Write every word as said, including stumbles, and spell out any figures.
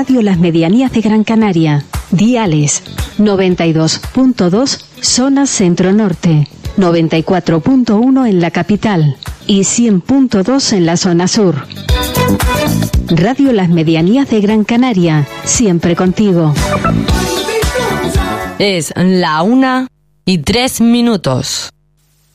Radio Las Medianías de Gran Canaria. Diales noventa y dos punto dos zona centro-norte, noventa y cuatro punto uno en la capital y cien punto dos en la zona sur. Radio Las Medianías de Gran Canaria, siempre contigo. Es la una y tres minutos.